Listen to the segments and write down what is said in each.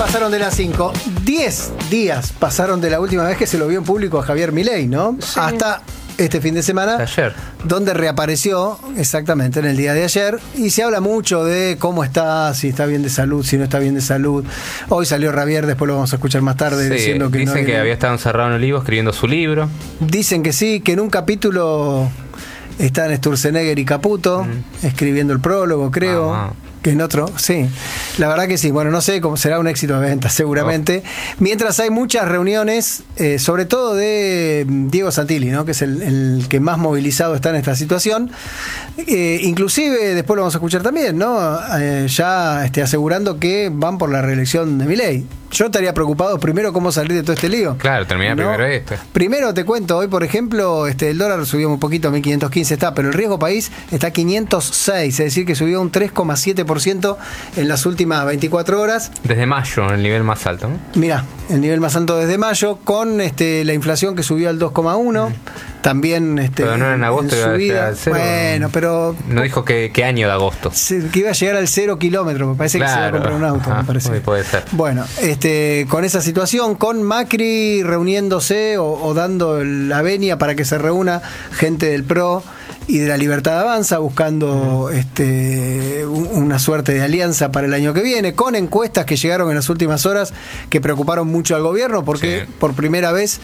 pasaron de las 5. 10 días pasaron de la última vez que se lo vio en público a Javier Milei, ¿no? Sí. Hasta este fin de semana, ayer, donde reapareció exactamente en el día de ayer, y se habla mucho de cómo está, si está bien de salud, si no está bien de salud. Hoy salió Javier, después lo vamos a escuchar más tarde, sí, diciendo que dicen no que había estado encerrado en Olivos escribiendo su libro. Dicen que sí, que en un capítulo están Sturzenegger y Caputo escribiendo el prólogo, creo. Que en otro, sí. La verdad que sí. Bueno, no sé cómo será un éxito de venta, seguramente. Mientras hay muchas reuniones, sobre todo de Diego Santilli, ¿no? Que es el que más movilizado está en esta situación. Inclusive, después lo vamos a escuchar también, ¿no? Ya asegurando que van por la reelección de Milei. Yo estaría preocupado primero cómo salir de todo este lío. Claro, terminar primero esto. Primero te cuento, hoy por ejemplo, el dólar subió un poquito, 1.515 está, pero el riesgo país está a 506, es decir que subió un 3,7% en las últimas 24 horas. Desde mayo, el nivel más alto, ¿no? Mirá, el nivel más alto desde mayo, con la inflación que subió al 2,1%. También pero no en agosto iba a llegar al 0. Bueno, pero no dijo qué año de agosto. Que iba a llegar al 0 kilómetro. Me parece que se iba a comprar un auto. Me parece. Puede ser. Bueno, con esa situación, con Macri reuniéndose o dando la venia para que se reúna gente del PRO y de la Libertad Avanza, buscando una suerte de alianza para el año que viene, con encuestas que llegaron en las últimas horas que preocuparon mucho al gobierno, porque por primera vez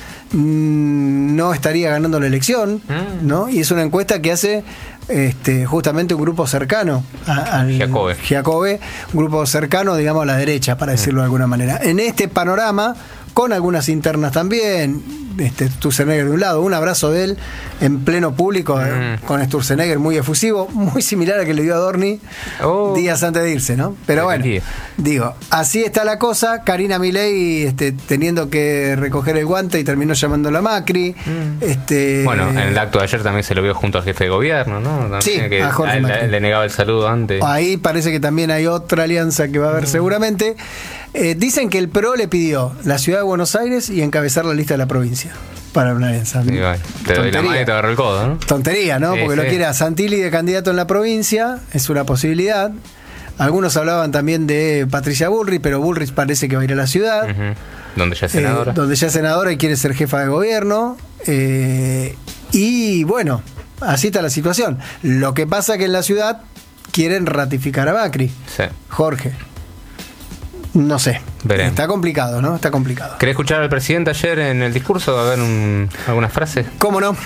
no estaría ganando la elección, ¿no? Y es una encuesta que hace justamente un grupo cercano al Giacobbe, un grupo cercano, digamos, a la derecha, para decirlo de alguna manera. En este panorama, con algunas internas también, Sturzenegger de un lado, un abrazo de él en pleno público, con Sturzenegger muy efusivo, muy similar a que le dio a Dorni días antes de irse, ¿no? Pero bueno, digo, así está la cosa. Karina Milei teniendo que recoger el guante y terminó llamándola a Macri. Bueno, en el acto de ayer también se lo vio junto al jefe de gobierno, ¿no? También, sí, que a Jorge Macri. Le negaba el saludo antes. Ahí parece que también hay otra alianza que va a haber seguramente. Dicen que el PRO le pidió la ciudad de Buenos Aires y encabezar la lista de la provincia para una alianza. Sí, vale. Te doy la mano y te agarro el codo, ¿no? Tontería, ¿no? Porque lo quiere a Santilli de candidato en la provincia, es una posibilidad. Algunos hablaban también de Patricia Bullrich, pero Bullrich parece que va a ir a la ciudad. Donde ya es senadora. Donde ya es senadora y quiere ser jefa de gobierno. Y bueno, así está la situación. Lo que pasa es que en la ciudad quieren ratificar a Macri. Sí. Jorge. No sé. Veremos. Está complicado, ¿no? Está complicado. ¿Querés escuchar al presidente ayer en el discurso? A ver algunas frases. ¿Cómo no?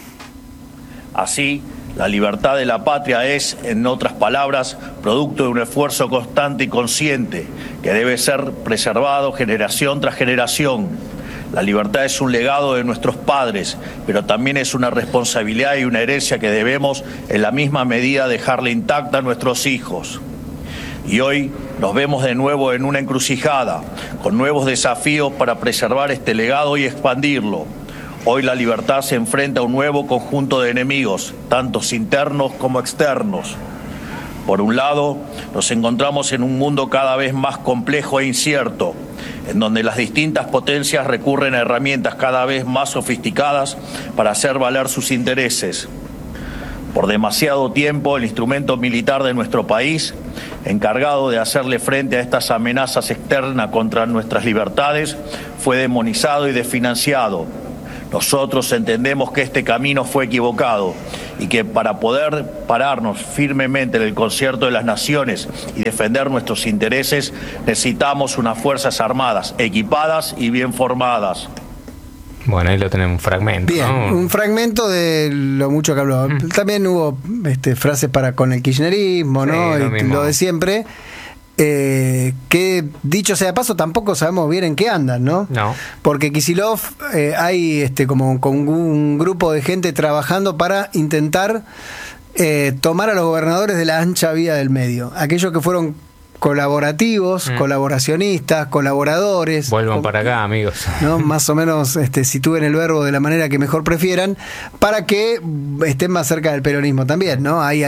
Así, la libertad de la patria es, en otras palabras, producto de un esfuerzo constante y consciente que debe ser preservado generación tras generación. La libertad es un legado de nuestros padres, pero también es una responsabilidad y una herencia que debemos, en la misma medida, dejarle intacta a nuestros hijos. Y hoy nos vemos de nuevo en una encrucijada, con nuevos desafíos para preservar este legado y expandirlo. Hoy la libertad se enfrenta a un nuevo conjunto de enemigos, tantos internos como externos. Por un lado, nos encontramos en un mundo cada vez más complejo e incierto, en donde las distintas potencias recurren a herramientas cada vez más sofisticadas para hacer valer sus intereses. Por demasiado tiempo, el instrumento militar de nuestro país, encargado de hacerle frente a estas amenazas externas contra nuestras libertades, fue demonizado y desfinanciado. Nosotros entendemos que este camino fue equivocado y que para poder pararnos firmemente en el concierto de las naciones y defender nuestros intereses, necesitamos unas fuerzas armadas, equipadas y bien formadas. Bueno, ahí lo tenemos, un fragmento. Bien, ¿no? Un fragmento de lo mucho que habló. También hubo frases con el kirchnerismo, ¿no? Sí, y lo de siempre. Que dicho sea de paso, tampoco sabemos bien en qué andan, ¿no? No. Porque Kicillof hay como con un grupo de gente trabajando para intentar tomar a los gobernadores de la ancha vía del medio. Aquellos que fueron colaborativos, colaboracionistas, colaboradores. Vuelvan para acá, amigos. ¿No? Más o menos sitúen el verbo de la manera que mejor prefieran para que estén más cerca del peronismo también, ¿no? Hay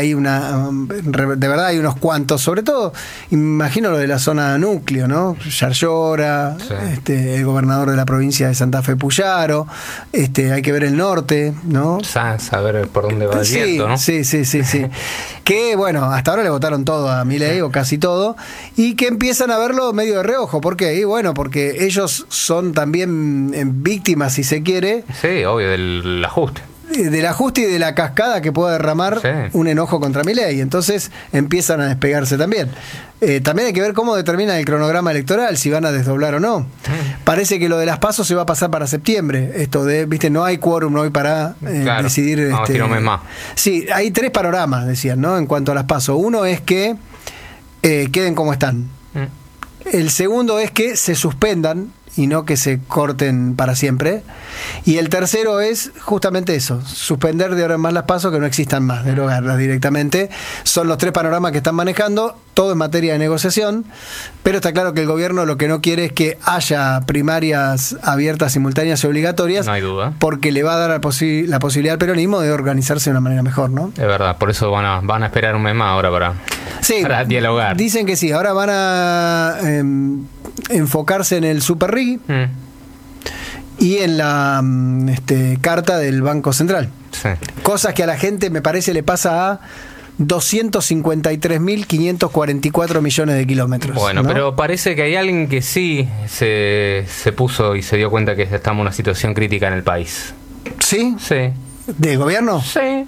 de verdad hay unos cuantos, sobre todo, imagino lo de la zona núcleo, ¿no? Yarlora, sí. El gobernador de la provincia de Santa Fe, Puyaro, hay que ver el norte, ¿no? Saber por dónde va el viento, ¿no? Sí. Que bueno, hasta ahora le votaron todo a Milei, o casi todo. y que empiezan a verlo medio de reojo. ¿Por qué? Y bueno, porque ellos son también víctimas, si se quiere. Sí, obvio, del ajuste. Del ajuste y de la cascada que puede derramar un enojo contra Milei. Entonces empiezan a despegarse también. También hay que ver cómo determinan el cronograma electoral, si van a desdoblar o no. Parece que lo de las PASO se va a pasar para septiembre. Esto de, viste, no hay quórum hoy para decidir. Vamos a ir un mes más. Sí, hay 3 panoramas, decían, ¿no? En cuanto a las PASO. Uno es que queden como están. El segundo es que se suspendan y no que se corten para siempre. Y el tercero es justamente eso, suspender de ahora en más las PASO, que no existan más, derogarlas directamente. Son los 3 panoramas que están manejando, todo en materia de negociación, pero está claro que el gobierno lo que no quiere es que haya primarias abiertas, simultáneas y obligatorias. No hay duda. Porque le va a dar la posibilidad al peronismo de organizarse de una manera mejor, ¿no? Es verdad, por eso van a esperar un mes más ahora para dialogar. Dicen que sí, ahora van a enfocarse en el Super RIGI y en la carta del Banco Central. Sí. Cosas que a la gente, me parece, le pasa a 253.544 millones de kilómetros. Bueno, ¿no? Pero parece que hay alguien que sí se puso y se dio cuenta que estamos en una situación crítica en el país. ¿Sí? Sí. ¿Del gobierno? Sí.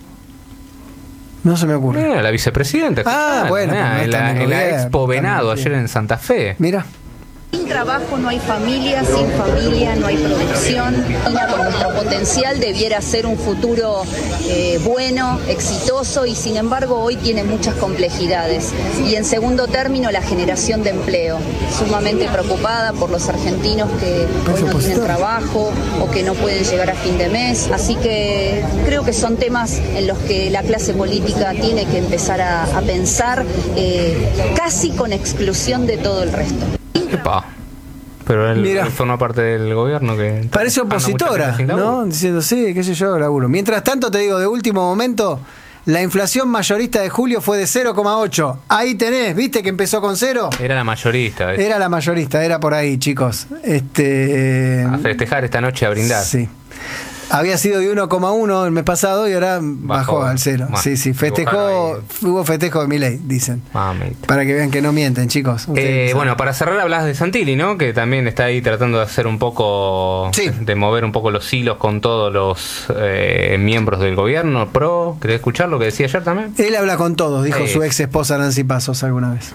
No se me ocurre. La vicepresidenta. Bueno. En la Expo Venado, ayer en Santa Fe. Mira. Sin trabajo no hay familia, sin familia no hay producción. Con nuestro potencial debiera ser un futuro bueno, exitoso, y sin embargo hoy tiene muchas complejidades. Y en segundo término, la generación de empleo. Sumamente preocupada por los argentinos que hoy no tienen trabajo o que no pueden llegar a fin de mes. Así que creo que son temas en los que la clase política tiene que empezar a pensar, casi con exclusión de todo el resto. Epa. Pero él forma parte del gobierno que parece opositora, ¿no? Diciendo, sí, qué sé yo, laburo. Mientras tanto, te digo, de último momento, la inflación mayorista de julio fue de 0,8. Ahí tenés, ¿viste que empezó con 0? Era la mayorista. Era la mayorista, era por ahí, chicos. A festejar esta noche, a brindar. Sí. Había sido de 1,1 el mes pasado y ahora bajó al 0. Sí, hubo festejo de Milei, dicen. Para que vean que no mienten, chicos. Bueno, para cerrar hablas de Santilli, ¿no? Que también está ahí tratando de hacer un poco, de mover un poco los hilos con todos los miembros del gobierno pro. ¿Querés escuchar lo que decía ayer también? Él habla con todos, dijo su ex esposa Nancy Pasos alguna vez.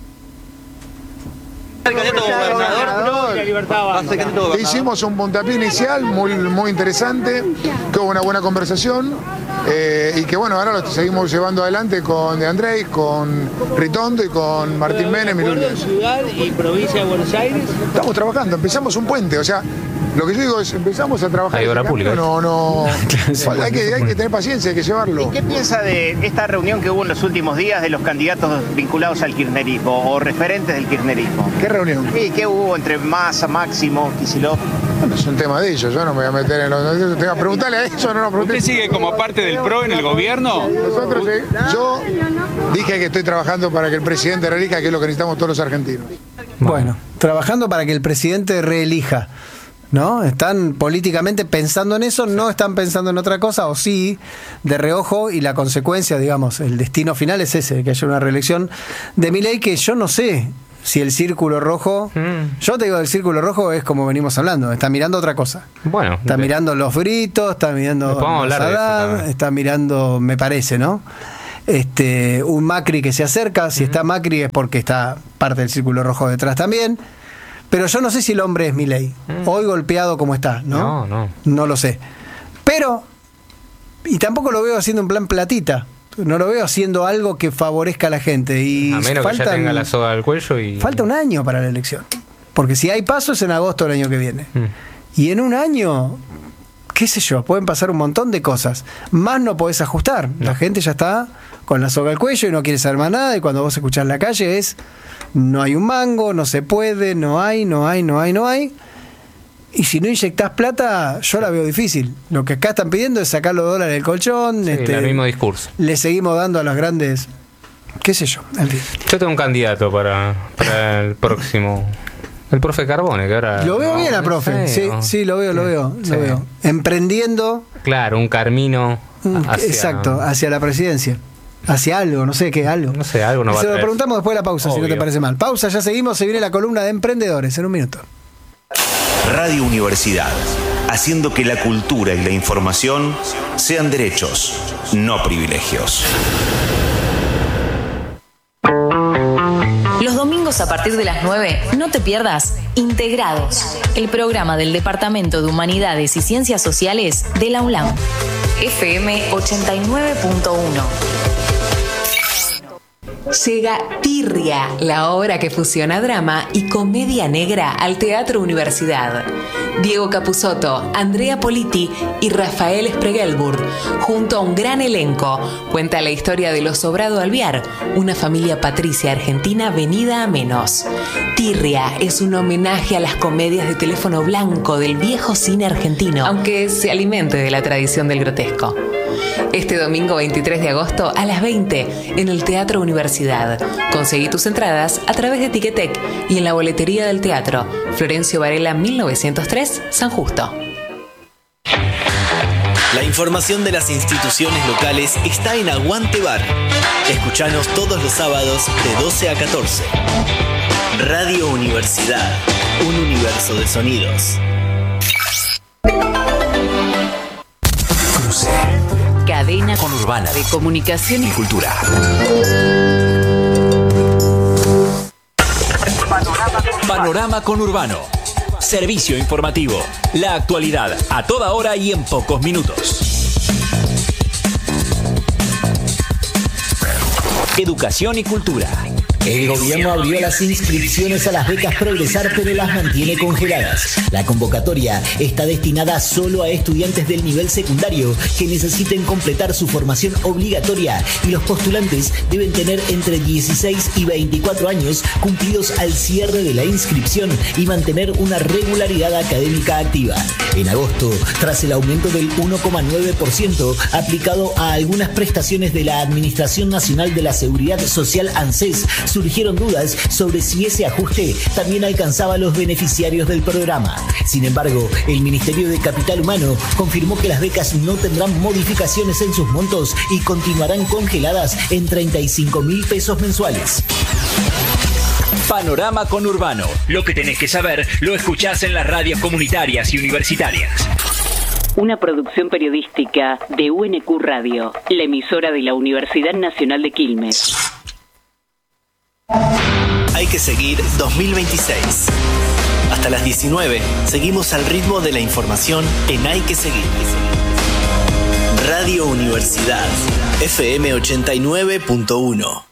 Hicimos un puntapié inicial muy interesante, que hubo una buena conversación y que bueno, ahora lo seguimos llevando adelante con De Andrés, con Ritondo y con Martín Menem. ¿Ciudad y provincia de Buenos Aires? Estamos trabajando, empezamos un puente, o sea, lo que yo digo es, empezamos a trabajar. Hay obra pública. Hay que tener paciencia, hay que llevarlo. ¿Y qué piensa de esta reunión que hubo en los últimos días de los candidatos vinculados al kirchnerismo o referentes del kirchnerismo? ¿Qué reunión? ¿Y qué hubo entre Massa, Máximo, Kicillof? Bueno, es un tema de ellos, yo no me voy a meter en los... Preguntale a ellos, no pregunté. ¿Usted sigue como parte del PRO en el gobierno? Nosotros, yo dije que estoy trabajando para que el presidente reelija, que es lo que necesitamos todos los argentinos. Bueno, trabajando para que el presidente reelija. ¿No? Están políticamente pensando en eso, no están pensando en otra cosa, o sí, de reojo, y la consecuencia, digamos, el destino final es ese, que haya una reelección de Milei, que yo no sé si el círculo rojo, yo te digo, el círculo rojo es como venimos hablando, está mirando otra cosa. Bueno, está mirando los britos, está mirando Haddad, está mirando, me parece, ¿no? Un Macri que se acerca, si está Macri es porque está parte del círculo rojo detrás también. Pero yo no sé si el hombre es Milei, hoy golpeado como está, ¿no? No lo sé. Pero, y tampoco lo veo haciendo en plan platita, no lo veo haciendo algo que favorezca a la gente. Y a menos que ya tenga la soga al cuello y... Falta un año para la elección, porque si hay paso es en agosto del año que viene. Y en un año, qué sé yo, pueden pasar un montón de cosas. Más no podés ajustar, la gente ya está con la soga al cuello y no quiere saber más nada, y cuando vos escuchás la calle es... No hay un mango, no se puede, no hay. Y si no inyectás plata, yo la veo difícil. Lo que acá están pidiendo es sacar los dólares del colchón. Sí, el mismo discurso. Le seguimos dando a las grandes... qué sé yo, en fin. Yo tengo un candidato para el próximo... El profe Carbone, que ahora... Lo veo bien al profe, sí, lo veo. Emprendiendo... Claro, un camino hacia... Exacto, hacia la presidencia. hacia algo, no sé qué, algo. No sé, algo no va a Se lo traer. preguntamos después de la pausa, Obvio. si no te parece mal. Pausa, ya seguimos, se viene la columna de emprendedores en un minuto. Radio Universidad, haciendo que la cultura y la información sean derechos, no privilegios. Los domingos a partir de las 9, no te pierdas Integrados, el programa del Departamento de Humanidades y Ciencias Sociales de la UNLAM. FM 89.1. Llega Tirria, la obra que fusiona drama y comedia negra al Teatro Universidad. Diego Capusotto, Andrea Politi y Rafael Spregelburg, junto a un gran elenco, cuenta la historia de los Sobrado Alvear, una familia patricia argentina venida a menos. Tirria es un homenaje a las comedias de teléfono blanco del viejo cine argentino, aunque se alimente de la tradición del grotesco. Este domingo 23 de agosto a las 20 en el Teatro Universidad. Conseguí tus entradas a través de Ticketek y en la boletería del teatro. Florencio Varela 1903, San Justo. La información de las instituciones locales está en Aguante Bar. Escuchanos todos los sábados de 12 a 14. Radio Universidad, un universo de sonidos. Cruce. Cadena Conurbana de comunicación y cultura. Panorama Conurbano. Servicio informativo. La actualidad a toda hora y en pocos minutos. Educación y cultura. El gobierno abrió las inscripciones a las becas Progresar, pero las mantiene congeladas. La convocatoria está destinada solo a estudiantes del nivel secundario que necesiten completar su formación obligatoria y los postulantes deben tener entre 16 y 24 años cumplidos al cierre de la inscripción y mantener una regularidad académica activa. En agosto, tras el aumento del 1,9% aplicado a algunas prestaciones de la Administración Nacional de la Seguridad Social ANSES, surgieron dudas sobre si ese ajuste también alcanzaba a los beneficiarios del programa. Sin embargo, el Ministerio de Capital Humano confirmó que las becas no tendrán modificaciones en sus montos y continuarán congeladas en 35.000 pesos mensuales. Panorama Conurbano. Lo que tenés que saber lo escuchás en las radios comunitarias y universitarias. Una producción periodística de UNQ Radio, la emisora de la Universidad Nacional de Quilmes. Hay que seguir 2026. Hasta las 19 seguimos al ritmo de la información en Hay que seguir. Radio Universidad, FM 89.1.